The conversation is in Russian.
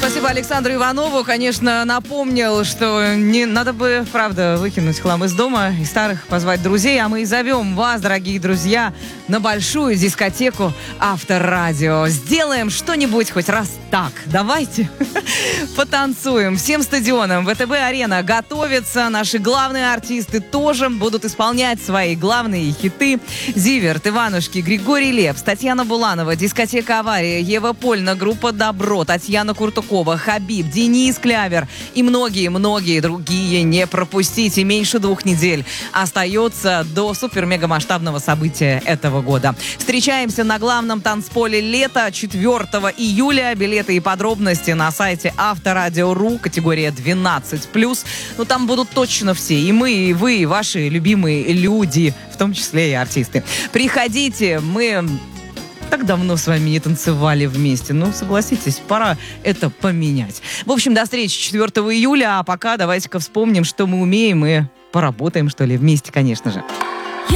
Спасибо Александру Иванову. Конечно, напомнил, что не надо бы, правда, выкинуть хлам из дома и старых позвать друзей. А мы и зовем вас, дорогие друзья, на большую дискотеку Авторадио. Сделаем что-нибудь хоть раз так. Давайте потанцуем. Всем стадионам ВТБ-арена готовится. Наши главные артисты тоже будут исполнять свои главные хиты. Зиверт, Иванушки, Григорий Лепс, Татьяна Буланова, дискотека «Авария», Ева Польна, группа «Добро», Татьяна Куртукова, Хабиб, Денис Клявер и многие-многие другие. Не пропустите, меньше 2 недель остается до супер-мега-масштабного события этого года. Встречаемся на главном танцполе лета 4 июля. Билеты и подробности на сайте Авторадио.ру, категория 12+. Ну, там будут точно все. И мы, и вы, и ваши любимые люди, в том числе и артисты. Приходите, мы так давно с вами не танцевали вместе. Ну, согласитесь, пора это поменять. В общем, до встречи 4 июля. А пока давайте-ка вспомним, что мы умеем, и поработаем, что ли, вместе, конечно же.